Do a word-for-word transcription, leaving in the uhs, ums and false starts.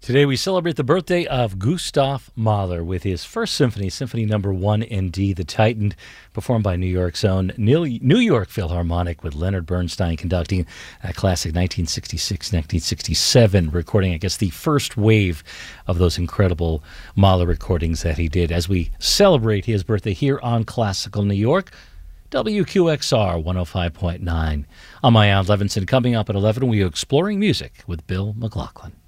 Today we celebrate the birthday of Gustav Mahler with his first symphony, Symphony Number One in D, The Titan, performed by New York's own New York Philharmonic with Leonard Bernstein conducting a classic nineteen sixty-six nineteen sixty-seven recording, I guess the first wave of those incredible Mahler recordings that he did. As we celebrate his birthday here on Classical New York, W Q X R one oh five point nine. I'm Ian Levinson. Coming up at eleven, we are exploring music with Bill McLaughlin.